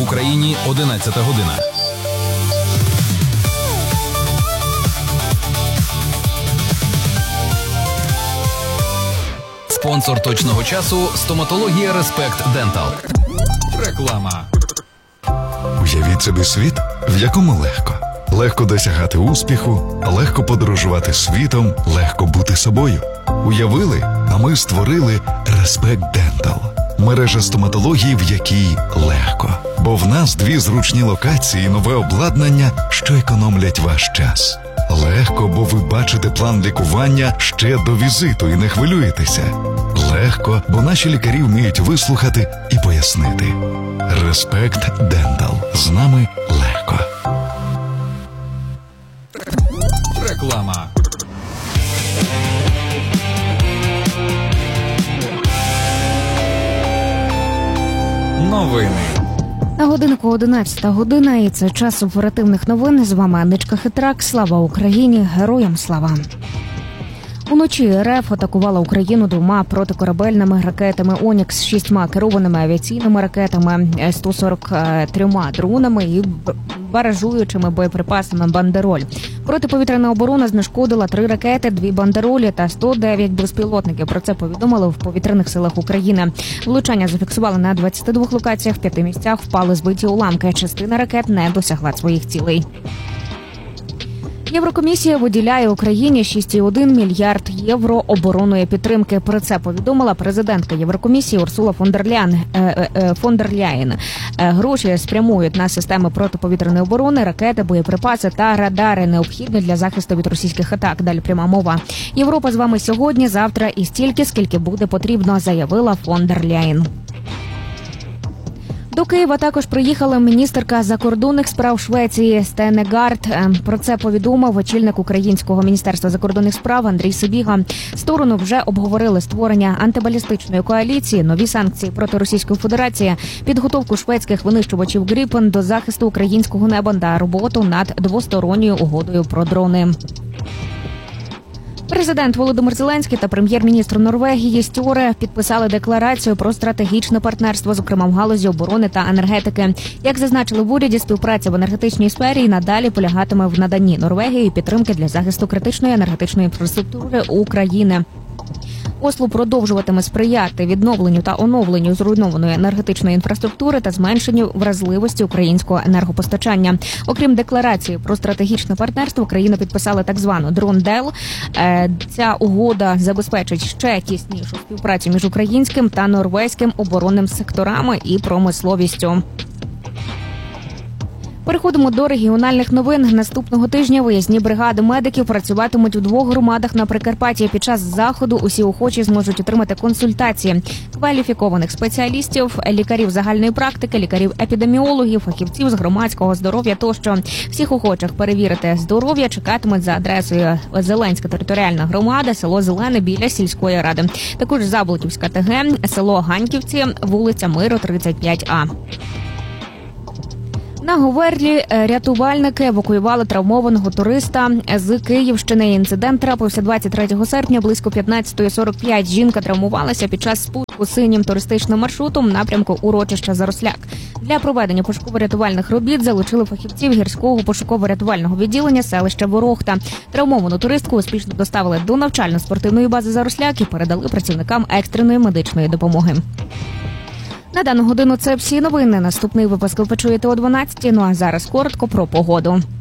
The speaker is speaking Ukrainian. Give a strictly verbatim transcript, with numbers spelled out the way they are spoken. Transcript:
Україні одинадцята година. Спонсор точного часу – стоматологія Респект Дентал. Реклама. Уявіть собі світ, в якому легко. Легко досягати успіху, легко подорожувати світом, легко бути собою. Уявили, а ми створили Респект Дентал. Мережа стоматології, в якій легко. Бо в нас дві зручні локації і нове обладнання, що економлять ваш час. Легко, бо ви бачите план лікування ще до візиту і не хвилюєтеся. Легко, бо наші лікарі вміють вислухати і пояснити. Респект Дентал. З нами легко. Реклама. Новини. На годинку одинадцята година, і це час оперативних новин. З вами Аничка Хитрак. Слава Україні! Героям слава! Уночі РФ атакувала Україну двома протикорабельними ракетами «Онікс», з шістьма керованими авіаційними ракетами, сто сорок трьома дронами і баражуючими боєприпасами «Бандероль». Протиповітряна оборона знешкодила три ракети, дві «Бандеролі» та сто дев'ять безпілотників. Про це повідомили в повітряних силах України. Влучання зафіксували на двадцяти двох локаціях, в п'яти місцях впали збиті уламки. Частина ракет не досягла своїх цілей. Єврокомісія виділяє Україні шість цілих один мільярд євро оборонної підтримки. Про це повідомила президентка Єврокомісії Урсула фон дер Ляєн. Фон дер Ляєн. Гроші спрямують на системи протиповітряної оборони, ракети, боєприпаси та радари, необхідні для захисту від російських атак. Далі пряма мова. Європа з вами сьогодні, завтра і стільки, скільки буде потрібно, заявила фон дер Ляєн. До Києва також приїхала міністерка закордонних справ Швеції Стене Гард. Про це повідомив очільник українського міністерства закордонних справ Андрій Сибіга. Сторони вже обговорили створення антибалістичної коаліції, нові санкції проти Російської Федерації, підготовку шведських винищувачів «Гріпен» до захисту українського неба та роботу над двосторонньою угодою про дрони. Президент Володимир Зеленський та прем'єр-міністр Норвегії Стьоре підписали декларацію про стратегічне партнерство, зокрема в галузі оборони та енергетики. Як зазначили в уряді, співпраця в енергетичній сфері і надалі полягатиме в наданні Норвегії підтримки для захисту критичної енергетичної інфраструктури України. Осло продовжуватиме сприяти відновленню та оновленню зруйнованої енергетичної інфраструктури та зменшенню вразливості українського енергопостачання. Окрім декларації про стратегічне партнерство, країни підписали так звану «Дрондел». Ця угода забезпечить ще тіснішу співпрацю між українським та норвезьким оборонним секторами і промисловістю. Переходимо до регіональних новин. Наступного тижня виїзні бригади медиків працюватимуть у двох громадах на Прикарпатті. Під час заходу усі охочі зможуть отримати консультації кваліфікованих спеціалістів, лікарів загальної практики, лікарів-епідеміологів, фахівців з громадського здоров'я тощо. Всіх охочих перевірити здоров'я чекатимуть за адресою Зеленська територіальна громада, село Зелене біля сільської ради. Також Заблоківська ТГ, село Ганьківці, вулиця Миру, тридцять п'ять А. На Говерлі рятувальники евакуювали травмованого туриста з Київщини. Інцидент трапився двадцять третього серпня близько п'ятнадцята сорок п'ять. Жінка травмувалася під час спуску синім туристичним маршрутом в напрямку урочища Заросляк. Для проведення пошуково-рятувальних робіт залучили фахівців гірського пошуково-рятувального відділення селища Ворохта. Травмовану туристку успішно доставили до навчально-спортивної бази Заросляк і передали працівникам екстреної медичної допомоги. На дану годину це всі новини. Наступний випуск ви почуєте о дванадцятій. Ну а зараз коротко про погоду.